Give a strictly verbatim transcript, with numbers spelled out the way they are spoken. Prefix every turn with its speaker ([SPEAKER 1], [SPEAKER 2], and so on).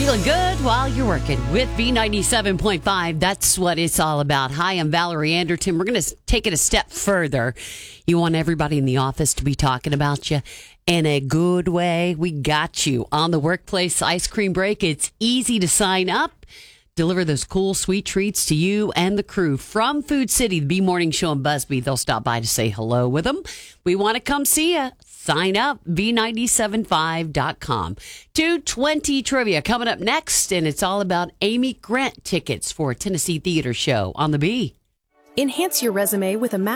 [SPEAKER 1] Feeling good while you're working with B ninety-seven point five. That's what it's all about. Hi, I'm Valerie Anderton. We're going to take it a step further. You want everybody in the office to be talking about you in a good way? We got you. On the Workplace Ice Cream Break, it's easy to sign up. Deliver those cool, sweet treats to you and the crew from Food City, the B Morning Show in Busby. They'll stop by to say hello with them. We want to come see you. Sign up, B nine seven five dot com. two twenty trivia coming up next, and it's all about Amy Grant tickets for a Tennessee Theater Show on the B.
[SPEAKER 2] Enhance your resume with a